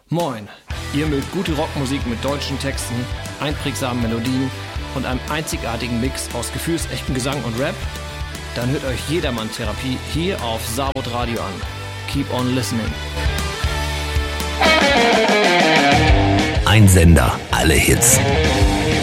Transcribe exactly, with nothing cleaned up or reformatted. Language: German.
Moin, ihr mögt gute Rockmusik mit deutschen Texten, einprägsamen Melodien und einem einzigartigen Mix aus gefühlsechtem Gesang und Rap? Dann hört euch Jedermann Therapie hier auf Sabot Radio an. Keep on listening. Ein Sender, alle Hits.